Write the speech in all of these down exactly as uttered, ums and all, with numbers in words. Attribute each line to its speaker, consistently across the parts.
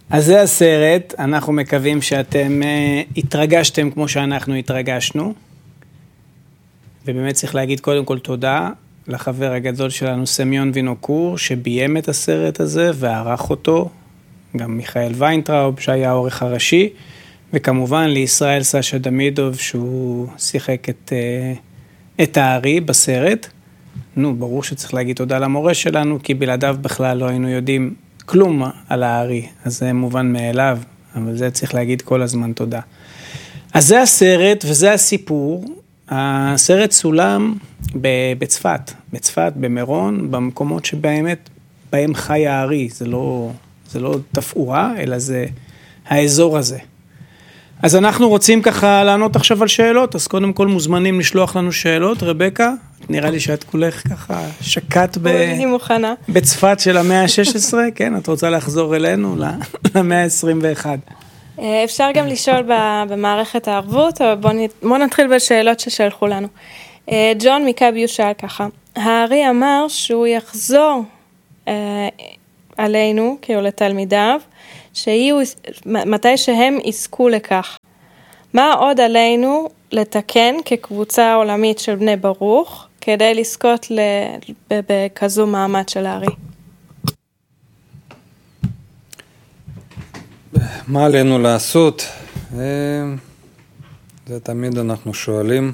Speaker 1: אז זה הסרט, אנחנו מקווים שאתם uh, התרגשתם כמו שאנחנו התרגשנו, ובאמת צריך להגיד קודם כל תודה לחבר הגדול שלנו סמיון וינוקור, שביים את הסרט הזה וערך אותו, גם מיכאל ויינטראוב שהיה העורך הראשי, וכמובן לישראל סשה דמידוב שהוא שיחק את, uh, את הארי בסרט. נו, ברור שצריך להגיד תודה למורה שלנו, כי בלעדיו בכלל לא היינו יודעים כלום על הארי, אז זה מובן מאליו, אבל זה צריך להגיד כל הזמן תודה. אז זה הסרט וזה הסיפור. הסרט צולם בצפת, בצפת, במירון, במקומות שבאמת, בהם חי הארי, זה לא, זה לא תפאורה, אלא זה האזור הזה. אז אנחנו רוצים ככה לענות עכשיו על שאלות, אז קודם כל מוזמנים לשלוח לנו שאלות. רבקה, נראה לי שאת כולך ככה שקט ב...
Speaker 2: אני מוכנה.
Speaker 1: בצפת של המאה ה-שש עשרה, כן? את רוצה לחזור אלינו למאה ה-עשרים ואחת.
Speaker 2: אפשר גם לשאול במערכת הערבות, אבל בוא, בוא נתחיל בשאלות ששלחו לנו. ג'ון מקביו שאל ככה, הארי אמר שהוא יחזור עלינו, כאילו לתלמידיו, שיהיו, מתי שהם יזכו לכך. מה עוד עלינו לתקן כקבוצה עולמית של בני ברוך, כדי לזכות בכזו מעמד של הארי?
Speaker 3: מה עלינו לעשות? זה תמיד אנחנו שואלים.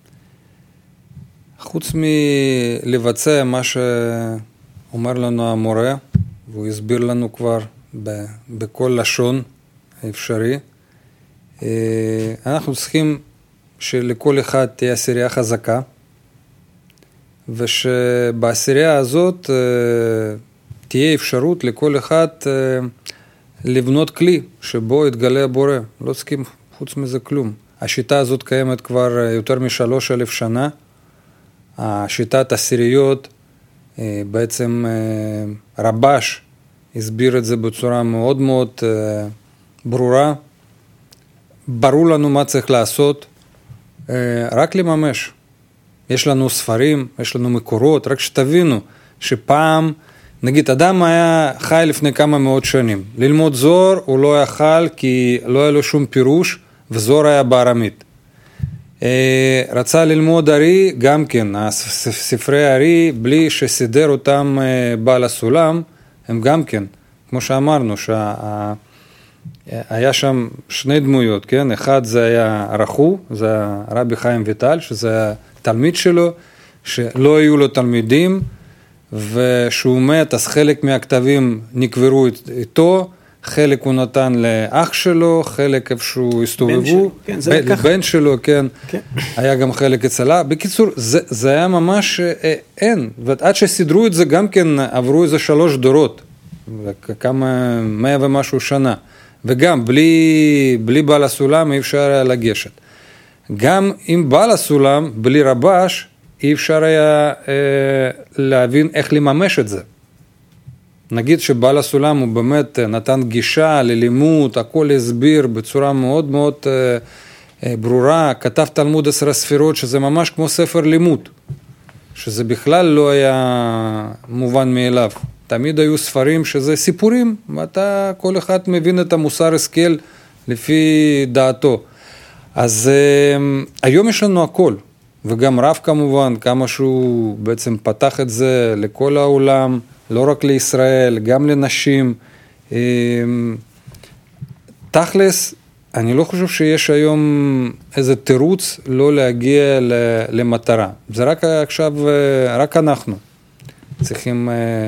Speaker 3: חוץ מלבצע מה שאומר לנו המורה, והוא הסביר לנו כבר בכל לשון האפשרי, אנחנו צריכים שלכל אחד תהיה עשירייה חזקה, ושבעשירייה הזאת תהיה אפשרות לכל אחד לבנות כלי שבו יתגלה הבורא. לא צריכים חוץ מזה כלום. השיטה הזאת קיימת כבר יותר משלוש אלף שנה. השיטת עשיריות, בעצם רבש הסביר את זה בצורה מאוד מאוד ברורה. ברור לנו מה צריך לעשות, רק לממש. יש לנו ספרים, יש לנו מקורות, רק שתבינו שפעם, נגיד, אדם היה חי לפני כמה מאות שנים. ללמוד זוהר הוא לא יכל כי לא היה לו שום פירוש, וזוהר היה בארמית. רצה ללמוד ארי, גם כן, ספרי ארי, בלי שסידר אותם בעל הסולם, הם גם כן, כמו שאמרנו, שהיה שם שני דמויות, כן? אחד זה היה רחו, זה רבי חיים ויטל, שזה התלמיד שלו, שלא היו לו תלמידים, ושהוא מת, אז חלק מהכתבים נקברו איתו, חלק הוא נתן לאח שלו, חלק איפשהו הסתובבו,
Speaker 1: כן, זה
Speaker 3: ב- לבן שלו, כן, כן. היה גם חלק אצלה. בקיצור, זה, זה היה ממש אה, אין, ועד שסידרו את זה גם כן עברו איזה שלוש דורות, כמה, מאה ומשהו שנה, וגם בלי, בלי בעל הסולם אי אפשר היה לגשת. גם עם בעל הסולם, בלי רבש, אי אפשר היה אה, להבין איך לממש את זה. נגיד שבעל הסולם הוא באמת נתן גישה ללימוד, הכל הסביר בצורה מאוד מאוד אה, אה, ברורה, כתב תלמוד עשר ספירות, שזה ממש כמו ספר לימוד, שזה בכלל לא היה מובן מאליו. תמיד היו ספרים שזה סיפורים, ואתה כל אחד מבין את המוסר השכל לפי דעתו. אז אה, היום יש לנו הכל. וגם רב כמובן, כמה שהוא בעצם פתח את זה לכל העולם, לא רק לישראל, גם לנשים. תכלס, אני לא חושב שיש היום איזה תירוץ לא להגיע למטרה. זה רק עכשיו, רק אנחנו צריכים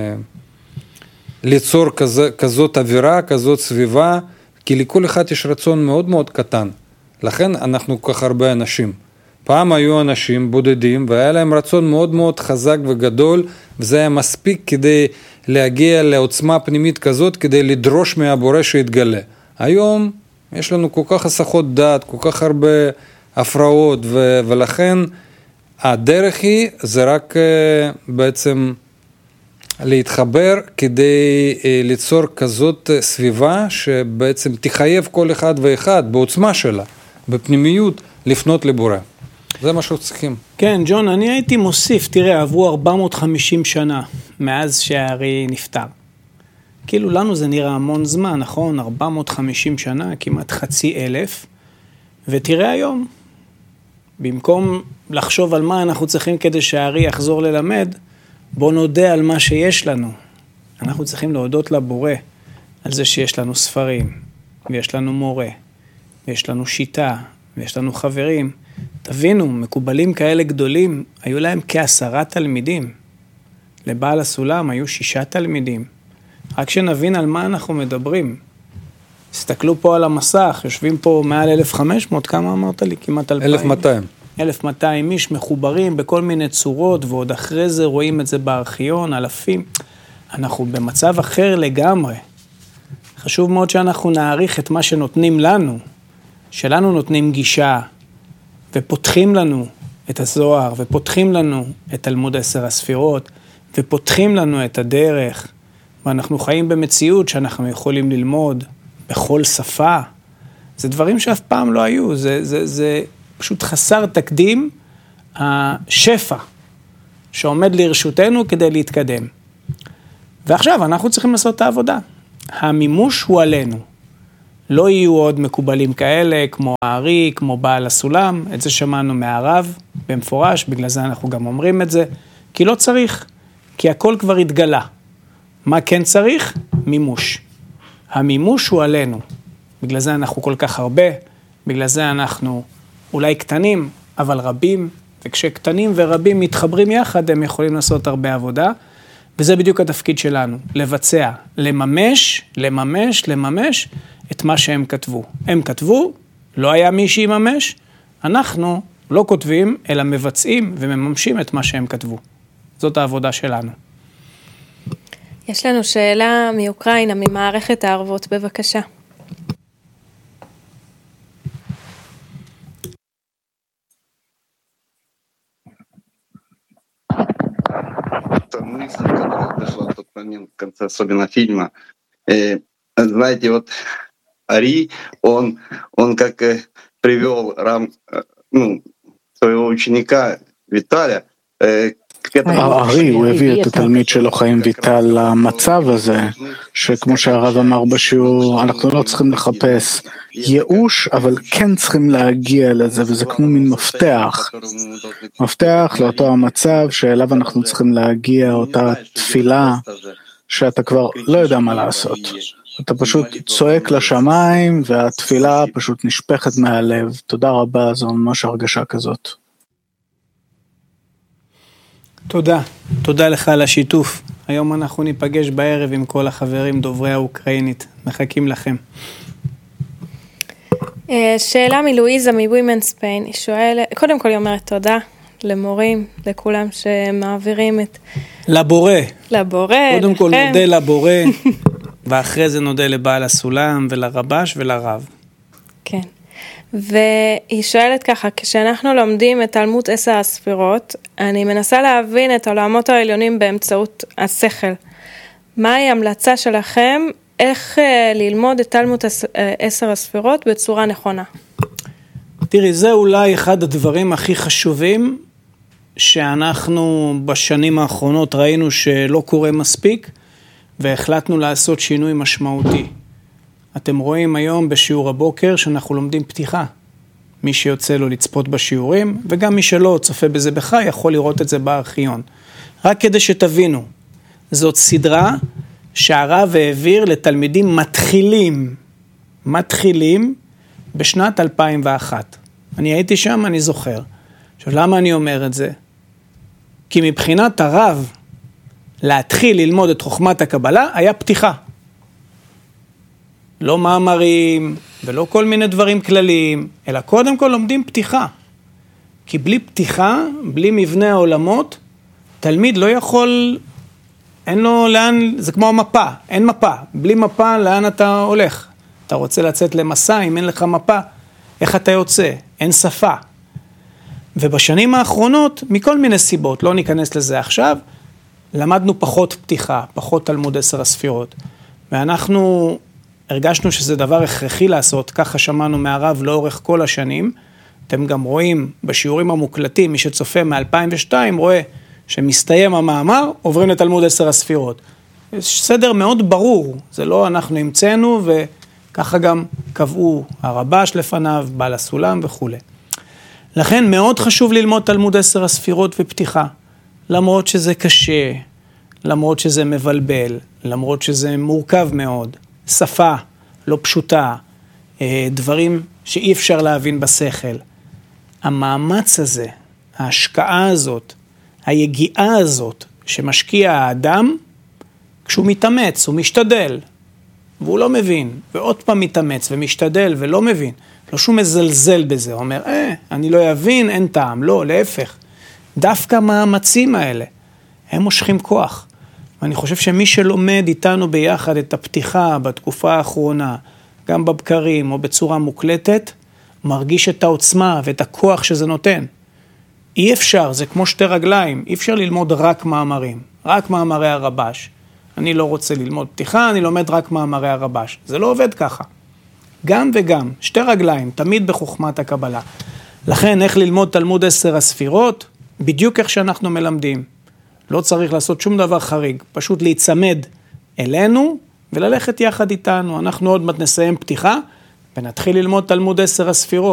Speaker 3: ליצור כזה, כזאת אווירה, כזאת סביבה, כי לכל אחד יש רצון מאוד מאוד קטן. לכן אנחנו כל כך הרבה אנשים. פעם היו אנשים בודדים והיה להם רצון מאוד מאוד חזק וגדול, וזה היה מספיק כדי להגיע לעוצמה פנימית כזאת, כדי לדרוש מהבורא שיתגלה. היום יש לנו כל כך הסחות דעת, כל כך הרבה הפרעות, ו- ולכן הדרך היא, זה רק בעצם להתחבר כדי ליצור כזאת סביבה, שבעצם תחייב כל אחד ואחד בעוצמה שלה, בפנימיות, לפנות לבורא. זה מה שצריכים.
Speaker 1: כן, ג'ון, אני הייתי מוסיף, תראה, עברו ארבע מאות וחמישים שנה מאז שהארי נפטר. כאילו לנו זה נראה המון זמן, נכון? ארבע מאות וחמישים שנה, כמעט חצי אלף, ותראה היום, במקום לחשוב על מה אנחנו צריכים כדי שהארי יחזור ללמד, בוא נודה על מה שיש לנו. אנחנו צריכים להודות לבורא על זה שיש לנו ספרים, ויש לנו מורה, ויש לנו שיטה, ויש לנו חברים. תבינו, מקובלים כאלה גדולים, היו להם כעשרה תלמידים. לבעל הסולם היו שישה תלמידים. רק שנבין על מה אנחנו מדברים. תסתכלו פה על המסך, יושבים פה מעל אלף וחמש מאות, כמה אמרת לי? כמעט אלפיים.
Speaker 3: אלף ומאתיים.
Speaker 1: אלף ומאתיים איש מחוברים בכל מיני צורות, ועוד אחרי זה רואים את זה בארכיון, אלפים. אנחנו במצב אחר לגמרי. חשוב מאוד שאנחנו נעריך את מה שנותנים לנו, שלנו נותנים גישה, ופותחים לנו את הזוהר, ופותחים לנו את תלמוד עשר הספירות, ופותחים לנו את הדרך, ואנחנו חיים במציאות שאנחנו יכולים ללמוד בכל שפה. זה דברים שאף פעם לא היו, זה, זה, זה פשוט חסר תקדים, השפע שעומד לרשותנו כדי להתקדם. ועכשיו אנחנו צריכים לעשות את העבודה. המימוש הוא עלינו. לא יהיו עוד מקובלים כאלה, כמו הארי, כמו בעל הסולם, את זה שמענו מהרב, במפורש, בגלל זה אנחנו גם אומרים את זה, כי לא צריך, כי הכל כבר התגלה. מה כן צריך? מימוש. המימוש הוא עלינו. בגלל זה אנחנו כל כך הרבה, בגלל זה אנחנו אולי קטנים, אבל רבים, וכשקטנים ורבים מתחברים יחד, הם יכולים לעשות הרבה עבודה, וזה בדיוק התפקיד שלנו, לבצע, לממש, לממש, לממש את מה שהם כתבו. הם כתבו, לא היה מי שיממש, אנחנו לא כותבים, אלא מבצעים ומממשים את מה שהם כתבו. זאת העבודה שלנו.
Speaker 2: יש לנו שאלה מאוקראינה, ממערכת הערבות, בבקשה.
Speaker 4: мысль, которая пришла в тот момент в конце, особенно фильма. Э, знаете, вот Ари, он, он как э, привел рам, э, ну, своего ученика Виталя э,
Speaker 5: הארי, הוא הביא את התלמיד שלו חיים ויטל למצב הזה, שכמו שהרב אמר בשיעור, אנחנו לא צריכים לחפש ייאוש, אבל כן צריכים להגיע לזה, וזה כמו מין מפתח. מפתח לאותו המצב שאליו אנחנו צריכים להגיע, אותה תפילה, שאתה כבר לא יודע מה לעשות. אתה פשוט צועק לשמיים, והתפילה פשוט נשפכת מהלב. תודה רבה, זו ממש הרגשה כזאת.
Speaker 1: תודה, תודה לך על השיתוף. היום אנחנו ניפגש בערב עם כל החברים דוברי האוקראינית. מחכים לכם.
Speaker 2: שאלה מלואיזה מווימנס ספיין, היא שואלת, קודם כל היא אומרת תודה למורים, לכולם שמעבירים את... לבורא. לבורא,
Speaker 1: קודם לכם. כל נודה לבורא, ואחרי זה נודה לבעל הסולם ולרבש ולרב.
Speaker 2: כן. והיא שואלת ככה, כשאנחנו לומדים את תלמוד עשר הספירות, אני מנסה להבין את העולמות העליונים באמצעות השכל. מהי המלצה שלכם, איך ללמוד את תלמוד עשר הספירות בצורה נכונה?
Speaker 1: תראי, זה אולי אחד הדברים הכי חשובים, שאנחנו בשנים האחרונות ראינו שלא קורה מספיק, והחלטנו לעשות שינוי משמעותי. אתם רואים היום בשיעור הבוקר שאנחנו לומדים פתיחה. מי שיוצא לו לצפות בשיעורים, וגם מי שלא צופה בזה בחי, יכול לראות את זה בארכיון. רק כדי שתבינו, זאת סדרה שהרב העביר לתלמידים מתחילים, מתחילים בשנת אלפיים ואחת. אני הייתי שם, אני זוכר. עכשיו, למה אני אומר את זה? כי מבחינת הרב, להתחיל ללמוד את חוכמת הקבלה, היה פתיחה. לא מאמרים ולא כל מיני דברים כלליים, אלא קודם כל לומדים פתיחה. כי בלי פתיחה, בלי מבנה העולמות, תלמיד לא יכול, אין לו לאן, זה כמו מפה, אין מפה. בלי מפה, לאן אתה הולך? אתה רוצה לצאת למסע, אם אין לך מפה, איך אתה יוצא? אין שפה. ובשנים האחרונות, מכל מיני סיבות, לא ניכנס לזה עכשיו, למדנו פחות פתיחה, פחות תלמוד עשר הספירות. ואנחנו הרגשנו שזה דבר הכרחי לעשות, ככה שמענו מהרב לאורך כל השנים. אתם גם רואים בשיעורים המוקלטים, מי שצופה מ-אלפיים ושתיים רואה שמסתיים המאמר, עוברים לתלמוד עשר הספירות. יש סדר מאוד ברור, זה לא אנחנו המצאנו וככה גם קבעו הרבש לפניו, בעל הסולם וכו'. לכן מאוד חשוב ללמוד תלמוד עשר הספירות ופתיחה, למרות שזה קשה, למרות שזה מבלבל, למרות שזה מורכב מאוד, שפה לא פשוטה, דברים שאי אפשר להבין בשכל. המאמץ הזה, ההשקעה הזאת, היגיעה הזאת שמשקיע האדם, כשהוא מתאמץ, הוא משתדל, והוא לא מבין, ועוד פעם מתאמץ ומשתדל ולא מבין, לא שהוא מזלזל בזה, הוא אומר, אה, אני לא אבין, אין טעם, לא, להפך. דווקא המאמצים האלה, הם מושכים כוח. ואני חושב שמי שלומד איתנו ביחד את הפתיחה בתקופה האחרונה, גם בבקרים או בצורה מוקלטת, מרגיש את העוצמה ואת הכוח שזה נותן. אי אפשר, זה כמו שתי רגליים, אי אפשר ללמוד רק מאמרים, רק מאמרי הרבש. אני לא רוצה ללמוד פתיחה, אני לומד רק מאמרי הרבש. זה לא עובד ככה. גם וגם, שתי רגליים, תמיד בחוכמת הקבלה. לכן, איך ללמוד תלמוד עשר הספירות? בדיוק איך שאנחנו מלמדים. לא צריך לעשות שום דבר חריג, פשוט להיצמד אלינו וללכת יחד איתנו. אנחנו עוד מעט נסיים פתיחה ונתחיל ללמוד תלמוד עשר הספירות.